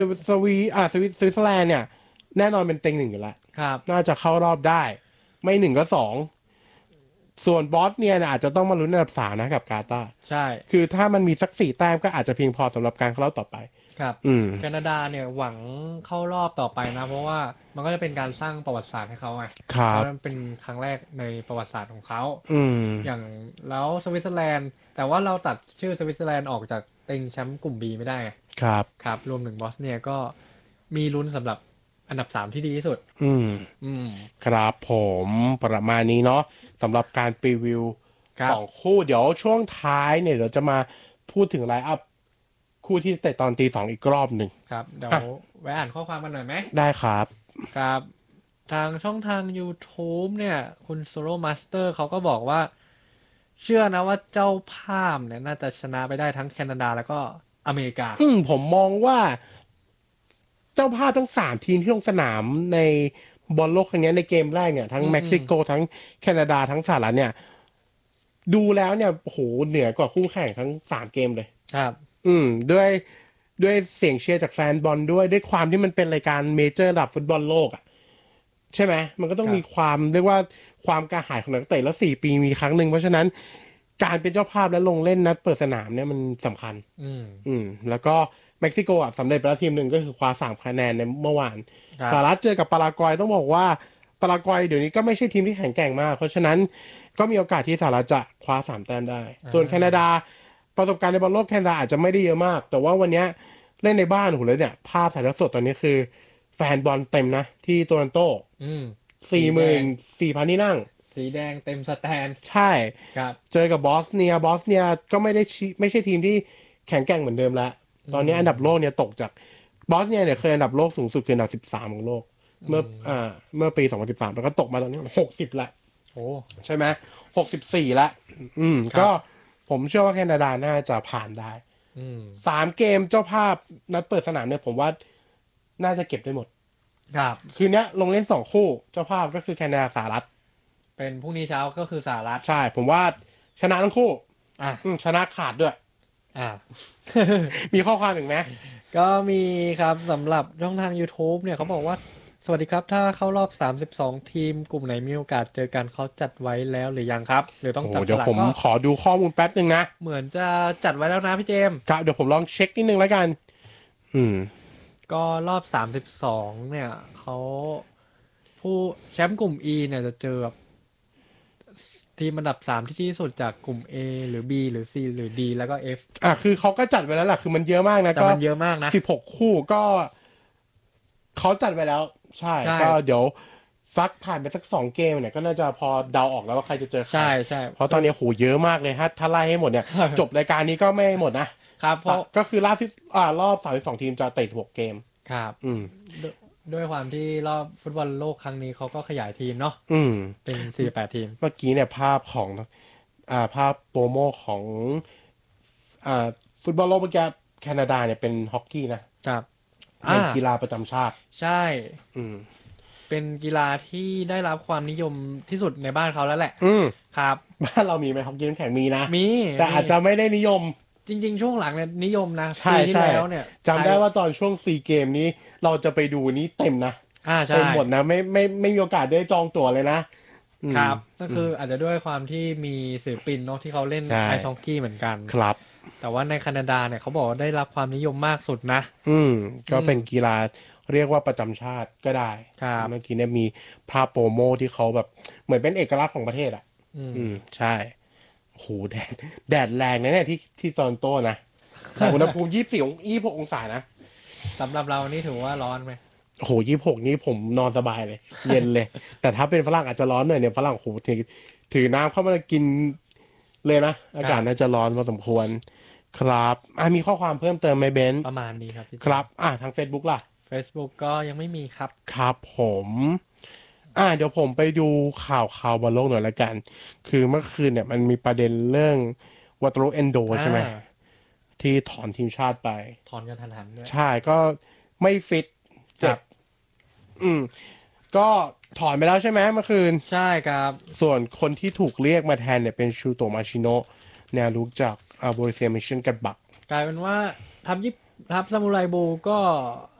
สวิตเซอร์แลนด์เนี่ยแน่นอนเป็นเต็งหนึ่งอยู่แล้วครับน่าจะเข้ารอบได้ไม่หนึ่งก็สองส่วนบอสเนี่ยอาจจะต้องมาลุ้นอันดับสามนะกับกาตาร์ใช่คือถ้ามันมีสัก4 แต้มก็อาจจะเพียงพอสำหรับการเข้ารอบต่อไปครับอืมแคนาดาเนี่ยหวังเข้ารอบต่อไปนะเพราะว่ามันก็จะเป็นการสร้างประวัติศาสตร์ให้เขาไงครับเพราะมันเป็นครั้งแรกในประวัติศาสตร์ของเขาอืมอย่างแล้วสวิตเซอร์แลนด์แต่ว่าเราตัดชื่อสวิตเซอร์แลนด์ออกจากเต็งแชมป์กลุ่ม B ไม่ได้ไงครับครับรวมถึงบอสเนียก็มีลุ้นสำหรับอันดับ3ที่ดีที่สุดอืมอืมครับผมประมาณนี้เนาะสำหรับการรีวิวครับของคู่เดี๋ยวช่วงท้ายเนี่ยเราจะมาพูดถึงไลน์อัพคู่ที่เตะตอนตี 2อีกรอบหนึ่งครับเดี๋ยวอ่ะแวะอ่านข้อความกันหน่อยไหมได้ครับครับทางช่องทาง YouTube เนี่ยคุณโซโลมาสเตอร์เขาก็บอกว่าเชื่อนะว่าเจ้าภาพเนี่ยน่าจะชนะไปได้ทั้งแคนาดาแล้วก็อเมริกาผมมองว่าเจ้าภาพทั้ง3 ทีมที่ลงสนามในบอลโลกครั้งนี้ในเกมแรกเนี่ยทั้งอืมอืมเม็กซิโกทั้งแคนาดาทั้งสหรัฐเนี่ยดูแล้วเนี่ยโหเหนือกว่าคู่แข่งทั้ง3 เกมเลยครับอืมด้วยเสียงเชียร์จากแฟนบอลด้วยความที่มันเป็นรายการเมเจอร์ระดับฟุตบอลโลกอ่ะใช่ไหมมันก็ต้องมีครับความเรียกว่าความกระหายของนักเตะแล้ว4 ปีมีครั้งหนึ่งเพราะฉะนั้นการเป็นเจ้าภาพและลงเล่นนัดเปิดสนามเนี่ยมันสำคัญอืมแล้วก็เม็กซิโกอ่ะสำเร็จไปแล้วทีมหนึ่งก็คือคว้า3 คะแนนในเมื่อวานครับสหรัฐเจอกับปารากวัยต้องบอกว่าปารากวัยเดี๋ยวนี้ก็ไม่ใช่ทีมที่แข็งแกร่งมากเพราะฉะนั้นก็มีโอกาสที่สหรัฐจะคว้า3 แต้มได้ส่วนแคนาดาประสบการณ์ในบอลโลกแคนาดาอาจจะไม่ได้เยอะมากแต่ว่าวันเนี้ยเล่นในบ้านโหเลยเนี่ยภาพถ่ายทอดสดตอนนี้คือแฟนบอลเต็มนะที่โตรอนโตอืมสีแดง 44,000ที่นั่งสีแดงเต็มสแตนใช่ครับเจอกับบอสเนียก็ไม่ใช่ทีมที่แข็งแกร่งเหมือนเดิมแล้วตอนนี้อันดับโลกเนี่ยตกจากบอสเนียเนี่ยเคยอันดับโลกสูงสุดคืออันดับ13ของโลกเมื่อเมื่อปี2013แล้วก็ตกมาตอนนี้60ละโอ้ใช่ไหม64ละก็ครับผมเชื่อว่าแคนาดาน่าจะผ่านได้อืม 3 เกมเจ้าภาพนัดเปิดสนามเนี่ยผมว่าน่าจะเก็บได้หมดครับคืนนี้ลงเล่น2 คู่เจ้าภาพก็คือแคนาดาสหรัฐเป็นพรุ่งนี้เช้าก็คือสหรัฐใช่ผมว่าชนะทั้งคู่อ่ะชนะขาดด้วยอ่ะมีข้อความอีกไหมก็มีครับสำหรับช่องทาง YouTube เนี่ยเขาบอกว่าสวัสดีครับถ้าเข้ารอบ32ทีมกลุ่มไหนมีโอกาสเจอกันเขาจัดไว้แล้วหรือยังครับหรือต้องโอ้จับเดี๋ยวผมสลากก็ขอดูข้อมูลแป๊บหนึ่งนะเหมือนจะจัดไว้แล้วนะพี่เจมส์ครับเดี๋ยวผมลองเช็คนิดนึงแล้วกันอืมก็รอบ32เนี่ยเขาผู้แชมป์กลุ่ม E เนี่ยจะเจอกับทีมอันดับ3ที่ดีที่สุดจากกลุ่ม A หรือ B หรือ C หรือ D แล้วก็ F คือเขาก็จัดไว้แล้วล่ะคือมันเยอะมากนะแต่ก็มันเยอะมากนะ 16 คู่ก็เขาจัดไว้แล้วใช่ใช่ก็เดี๋ยวซักผ่านไปสัก2 เกมเนี่ยก็น่าจะพอเดาออกแล้วว่าใครจะเจอใครใช่ใช่เพราะตอนนี้โหเยอะมากเลยถ้าไล่ให้หมดเนี่ยจบรายการนี้ก็ไม่หมดนะครับเพราะก็คือรอบ32 ทีมจะเตะ16 เกมครับอืมด้วยด้วยความที่รอบฟุตบอลโลกครั้งนี้เขาก็ขยายทีมเนาะอืมเป็น48ทีมเมื่อกี้เนี่ยภาพของภาพโปรโมของอ่าฟุตบอลโลกเมื่อกี้แคนาดาเนี่ยเป็นฮอกกี้นะครับเป็นกีฬาประจำชาติใช่อืมเป็นกีฬาที่ได้รับความนิยมที่สุดในบ้านเขาแล้วแหละอืมครับบ้านเรามีไหมฮอกกี้น้ำแข็งมีนะมีแต่มีอาจจะไม่ได้นิยมจริงๆช่วงหลังเนี่ยนิยมนะใช่ปีที่ใช่แล้วเนี่ยจำได้ว่าตอนช่วง4 เกมนี้เราจะไปดูนี้เต็มนะใช่เต็มหมดนะไม่มีโอกาสได้จองตั๋วเลยนะอืมครับก็คืออาจจะด้วยความที่มีศิลปินเนาะที่เขาเล่นใช่ไอซ์ฮอกกี้เหมือนกันครับแต่ว่าในแคนาดาเนี่ยเขาบอกว่าได้รับความนิยมมากสุดนะก็เป็นกีฬาเรียกว่าประจำชาติก็ได้ครับเมื่อกี้เนี่ยมีภาพโปรโมที่เขาแบบเหมือนเป็นเอกลักษณ์ของประเทศอ่ะใช่โหแดดแรงนะเนี่ยที่ตอนโต้นะแต่อุณหภูมิ26 องศานะสำหรับเรานี่ถือว่าร้อนไหมโห26นี่ผมนอนสบายเลยเย็นเลย แต่ถ้าเป็นฝรั่งอาจจะร้อนหน่อยเนี่ยฝรั่งโหถือน้ำเข้ามากินเลยนะอากาศน่าจะร้อนพอสมควรครับมีข้อความเพิ่มเติมไหมเบนซ์ประมาณนี้ครับพี่ครับทาง Facebook ล่ะ Facebook ก็ยังไม่มีครับครับผมเดี๋ยวผมไปดูข่าวบอลโลกหน่อยละกัน คือเมื่อคืนเนี่ยมันมีประเด็นเรื่องวัตโรเอนโดใช่ไหมที่ถอนทีมชาติไปถอนกันทันหันด้วยใช่ก็ไม่ฟิตเจ็บก็ถอนไปแล้วใช่ไหมเมื่อคืนใช่ครับส่วนคนที่ถูกเรียกมาแทนเนี่ยเป็นชูโตมาชิโนะแนวรุกจากบริเซียมิชชั่นกัดบักกลายเป็นว่าทำทัพซามูไรบูก็